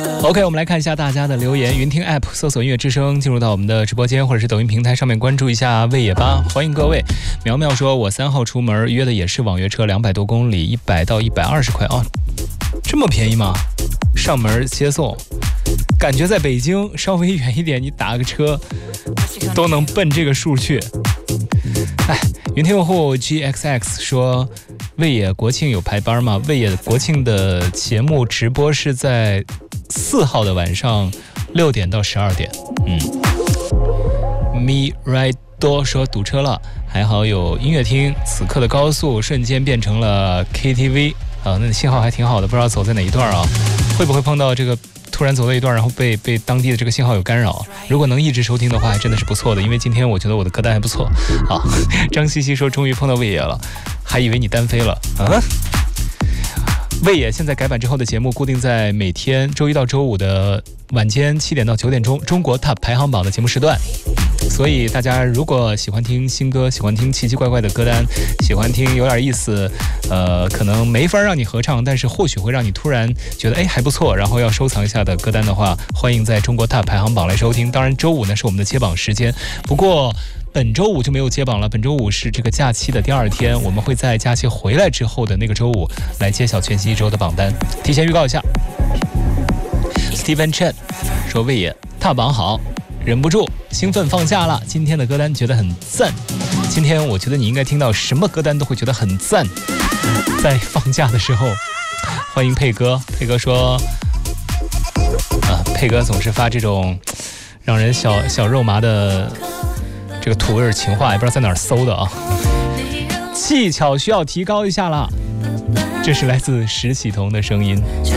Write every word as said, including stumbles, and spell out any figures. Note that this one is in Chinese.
OK， 我们来看一下大家的留言。云听 App 搜索音乐之声，进入到我们的直播间或者是抖音平台上面关注一下魏野吧，欢迎各位。苗苗说，我三号出门约的也是网约车，两百多公里，一百到一百二十块哦，这么便宜吗？上门接送，感觉在北京稍微远一点，你打个车都能奔这个数去。哎，云听用户 G X X 说，魏野国庆有排班吗？魏野国庆的节目直播是在四号的晚上六点到十二点。嗯 ，Me Right 多说堵车了，还好有音乐厅。此刻的高速瞬间变成了 K T V 啊，那信号还挺好的，不知道走在哪一段啊？会不会碰到这个突然走到一段，然后被被当地的这个信号有干扰？如果能一直收听的话，还真的是不错的。因为今天我觉得我的歌单还不错。好，张西西说终于碰到魏野了，还以为你单飞了啊。魏野现在改版之后的节目固定在每天周一到周五的晚间七点到九点钟，中国 Top 排行榜的节目时段。所以大家如果喜欢听新歌，喜欢听奇奇怪怪的歌单，喜欢听有点意思，呃，可能没法让你合唱，但是或许会让你突然觉得哎还不错，然后要收藏一下的歌单的话，欢迎在中国 Top 排行榜来收听。当然周五呢是我们的接榜时间，不过本周五就没有接榜了，本周五是这个假期的第二天，我们会在假期回来之后的那个周五来揭晓全新一周的榜单。提前预告一下 Steven Chen 说，魏野踏榜好，忍不住兴奋放假了，今天的歌单觉得很赞。今天我觉得你应该听到什么歌单都会觉得很赞。在放假的时候欢迎佩哥，佩哥说啊，佩哥总是发这种让人小小肉麻的这个土味情话，也不知道在哪儿搜的啊，技巧需要提高一下啦。这是来自石启彤的声音。